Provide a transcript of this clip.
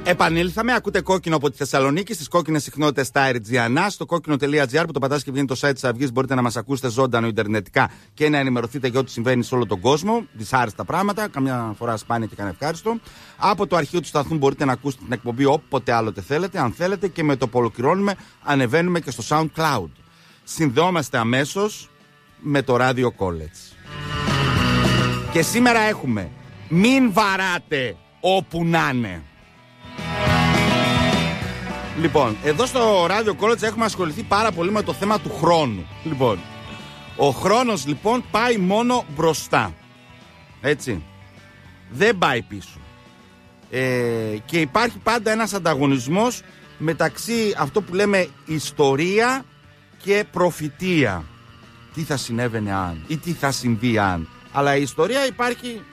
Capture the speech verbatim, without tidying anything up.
Επανήλθαμε, ακούτε Κόκκινο από τη Θεσσαλονίκη στις κόκκινες συχνότητες στα Ερτζιανά, στο κόκκινο τελεία τζι άρ που το πατάς και βγαίνει το site της Αυγής. Μπορείτε να μας ακούσετε ζωντανό ιντερνετικά και να ενημερωθείτε για ό,τι συμβαίνει σε όλο τον κόσμο. Δυσάρεστα πράγματα, καμιά φορά σπάνια και κανένα ευχάριστο. Από το αρχείο του σταθμού μπορείτε να ακούσετε την εκπομπή όποτε άλλοτε θέλετε, αν θέλετε, και με το που ολοκληρώνουμε ανεβαίνουμε και στο SoundCloud. Συνδεόμαστε αμέσως με το Radio College. Και σήμερα έχουμε μην βαράτε όπου να είναι. Λοιπόν, εδώ στο Radio College έχουμε ασχοληθεί πάρα πολύ με το θέμα του χρόνου. Λοιπόν, ο χρόνος λοιπόν πάει μόνο μπροστά. Έτσι. Δεν πάει πίσω. Ε, και υπάρχει πάντα ένας ανταγωνισμός μεταξύ αυτό που λέμε ιστορία και προφητεία. Τι θα συνέβαινε αν ή τι θα συμβεί αν. Αλλά η ιστορία υπάρχει